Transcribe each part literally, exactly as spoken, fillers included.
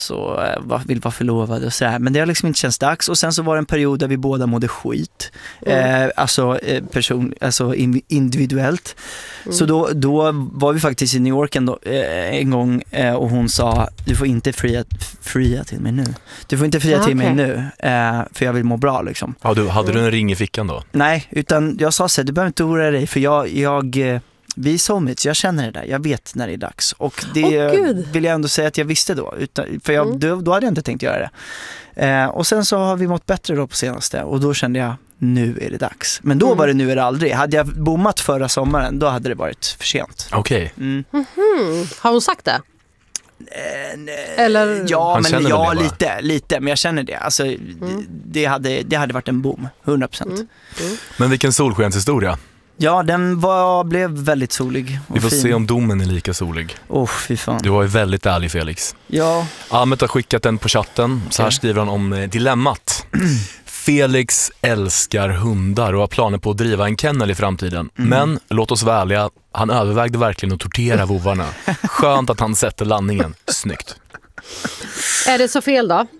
så uh, vill vara förlovad och sådär. Men det har liksom inte känts dags. Och sen så var det en period där vi båda mådde skit. Mm. Eh, alltså, eh, person, alltså in, individuellt. Mm. Så då, då var vi faktiskt i New York en, då, eh, en gång eh, och hon sa, du får inte fria, fria till mig nu. Du får inte fria ah, till okay. mig nu. Eh, för jag vill må bra liksom. Ja, du, hade du en ring i fickan då? Nej, utan jag sa så här, du behöver inte oroa dig. För jag... jag vi är soulmates, jag känner det där. Jag vet när det är dags. Och det oh, vill jag ändå säga att jag visste då. Utan, för jag, mm. då, då hade jag inte tänkt göra det. Eh, och sen så har vi mått bättre då på senaste. Och då kände jag, nu är det dags. Men då mm. var det nu är det aldrig. Hade jag bommat förra sommaren, då hade det varit för sent. Okej. Okay. Mm. Mm-hmm. Har hon sagt det? Eh, Eller ja, men ja det, lite, lite, men jag känner det. Alltså, mm. det, det, hade, det hade varit en boom, hundra procent. Mm. Mm. Men vilken solskenshistoria. Ja, den var, blev väldigt solig. Vi får fin. se om domen är lika solig. Oh, fy fan. Du var ju väldigt ärlig, Felix. Ja. Ahmet har skickat den på chatten. Okay. Så här skriver han om eh, dilemmat. Felix älskar hundar och har planer på att driva en kennel i framtiden. Mm. Men, låt oss vara ärliga, han övervägde verkligen att tortera vovarna. Skönt att han sätter landningen. Snyggt. Är det så fel då?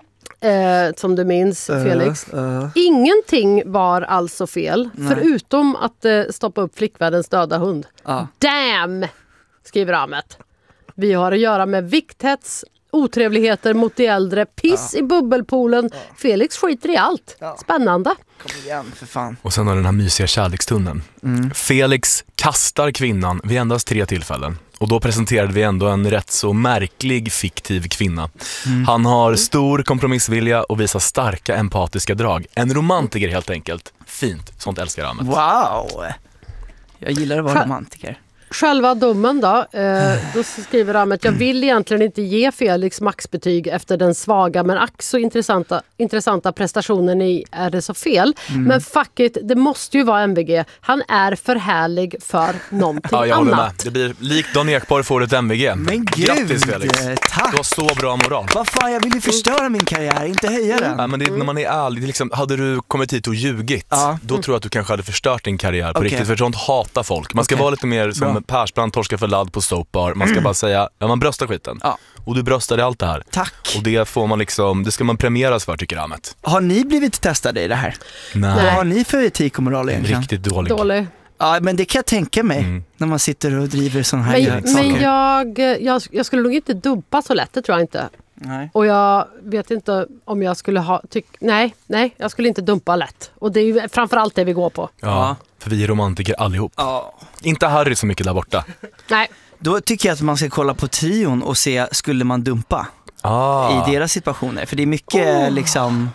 Eh, som du minns, Felix. Uh, uh. Ingenting var alltså fel. Nej. Förutom att eh, stoppa upp flickvärdens döda hund. Uh. Damn! Skriver Ahmet. Vi har att göra med vikthets, otrevligheter mot de äldre, piss uh. i bubbelpoolen. Uh. Felix skiter i allt. Uh. Spännande. Kom igen, för fan. Och sen har den här mysiga kärlekstunden. Mm. Felix kastar kvinnan vid endast tre tillfällen. Och då presenterade vi ändå en rätt så märklig fiktiv kvinna. Mm. Han har stor kompromissvilja och visar starka empatiska drag. En romantiker helt enkelt. Fint, sånt älskar Ahmet. Wow! Jag gillar att vara romantiker. Själva domen då, eh, då skriver Ahmet, jag vill egentligen inte ge Felix maxbetyg efter den svaga men ack så intressanta, intressanta prestationen i Är det så fel? Mm. Men fuck it, det måste ju vara M V G. Han är för härlig för någonting ja, jag annat. Med. Det blir likt Dan Ekborg får ett M V G. Men gud, grattis Felix. Tack. Du har så bra moral. Vad fan, jag vill ju förstöra min karriär, inte höja den. Ja, men det, när man är ärlig, liksom, hade du kommit hit och ljugit, ja. då tror jag att du kanske hade förstört din karriär på okay. riktigt. För sånt hatar folk. Man ska okay. vara lite mer som bra. Persbrandt torska för ladd på soapbar. Man ska mm. bara säga, ja man bröstar skiten. Ja. Och du bröstade allt det här. Tack. Och det får man liksom, det ska man premieras för, tycker Ahmet. Har ni blivit testade i det här? Nej. Vad har ni för etik och moral egentligen? Riktigt dålig. Dålig. Ja, men det kan jag tänka mig mm. när man sitter och driver sån här men, saker. Men jag, jag, jag skulle nog inte dumpa så lätt, det tror jag inte. Nej. Och jag vet inte om jag skulle ha tyck, nej, nej, jag skulle inte dumpa lätt. Och det är ju framförallt det vi går på. Ja, för vi är romantiker allihop. Ja. Inte Harry så mycket där borta. Nej. Då tycker jag att man ska kolla på trion och se, skulle man dumpa ah. i deras situationer? För det är mycket oh. liksom,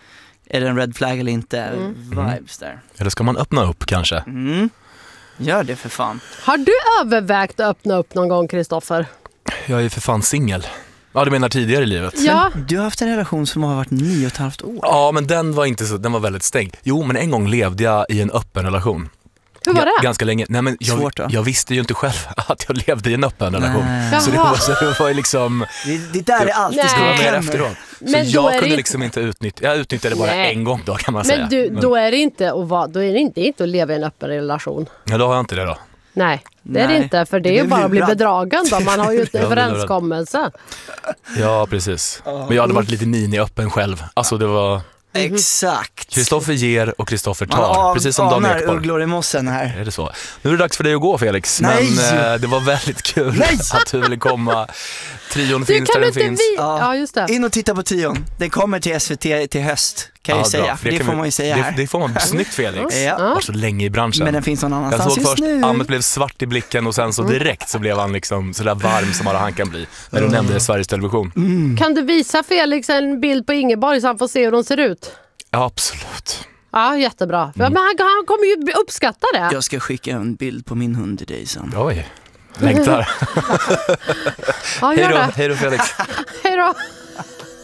är det en red flag eller inte, mm. vibes där. Eller ska man öppna upp kanske? Mm. Gör det för fan. Har du övervägt att öppna upp någon gång, Kristoffer? Jag är ju för fan singel. Ja, du menar tidigare i livet. Ja. Men du har haft en relation som har varit nio och ett halvt år. Ja, men den var inte så, den var väldigt stängd. Jo, men en gång levde jag i en öppen relation. Hur var det? G- ganska länge. Nej, men jag, Svårt, jag visste ju inte själv att jag levde i en öppen relation. Nej. Så det var, så det var ju liksom... Det, det där är alltid ska vara mer efteråt. Så men jag kunde det... liksom inte utnyttja... Jag utnyttjade bara Nej. en gång då, kan man men säga. Du, men då är det inte att vara, då är det inte, inte att leva i en öppen relation. Ja, då har jag inte det då. Nej, det är det inte. För det, det är ju bara att bli bedragen då. Man har ju en överenskommelse. Ja, precis. Men jag hade varit lite mini-öppen själv. Alltså det var... Mm-hmm. Exakt. Kristoffer ger och Kristoffer tar. Av, precis som Dan Ekborg. Ugglor i mossen här. Är det så? Nu är det dags för dig att gå, Felix. Nej. Men eh, det var väldigt kul Nej. att du ville komma. Trion du finns där den finns. Vi... Ja. ja, just det. In och titta på trion. Den kommer till S V T till höst, kan ja, jag säga. Det, det får vi... man ju säga här. Det, det får man. Snyggt, Felix. Ja. Var så länge i branschen. Men den finns någon annanstans just nu. Jag såg först, Ahmet nu. blev svart i blicken och sen så direkt så blev han liksom så där varm som bara han kan bli. När du mm. nämnde Sveriges Television. Mm. Kan du visa Felix en bild på Ingeborg så han får se hur de ser ut? Ja, absolut. Ja, jättebra. Mm. Men han, han kommer ju uppskatta det. Jag ska skicka en bild på min hund till dig sen. Oj, längtar. Ja, hej då, hej då Felix. Hej då.